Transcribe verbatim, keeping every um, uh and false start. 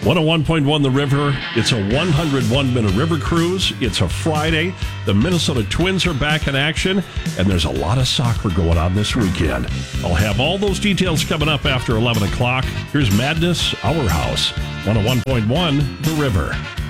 one oh one point one The River. It's a one hundred one minute river cruise. It's a Friday. The Minnesota Twins are back in action, and there's a lot of soccer going on this weekend. I'll have all those details coming up after eleven o'clock. Here's Madness, Our House, one oh one point one The River.